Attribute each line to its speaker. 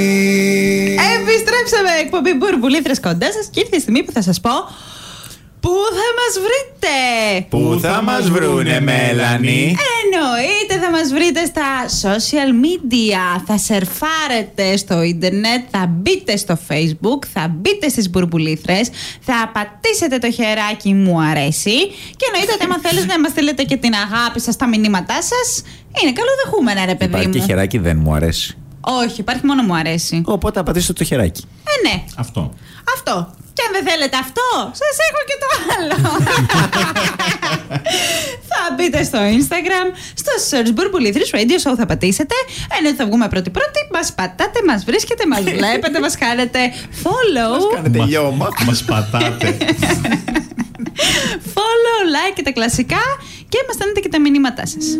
Speaker 1: Επιστρέψαμε, εκπομπή Μπουρμπουλήθρες κοντά σας και ήρθε η στιγμή που θα σας πω πού θα μας βρείτε.
Speaker 2: Πού θα μας βρούνε, Μέλανη?
Speaker 1: Εννοείται θα μας βρείτε στα social media. Θα σερφάρετε στο ίντερνετ, θα μπείτε στο Facebook, θα μπείτε στις Μπουρμπουλήθρες, θα πατήσετε το χεράκι μου αρέσει. Και εννοείται ότι άμα θέλετε να μας στείλετε και την αγάπη σας, τα μηνύματά σας, είναι καλοδεχούμενα, ρε παιδί μου.
Speaker 2: Υπάρχει και χεράκι δεν μου αρέσει.
Speaker 1: Όχι, υπάρχει μόνο μου αρέσει.
Speaker 2: Οπότε θα πατήσετε το χεράκι.
Speaker 1: Ναι.
Speaker 3: Αυτό.
Speaker 1: Και αν δεν θέλετε αυτό, σας έχω και το άλλο. Θα μπείτε στο Instagram, στο search Μπουρμπουλήθρες Radio Show θα πατήσετε. Ενώ θα βγούμε πρώτη-πρώτη, μας πατάτε, μας βρίσκετε, μας βλέπετε, μας κάνετε follow.
Speaker 2: Μας κάνετε λιώμα.
Speaker 3: Μας πατάτε.
Speaker 1: Follow, like και τα κλασικά. Και μας στέλνετε και τα μηνύματά σας.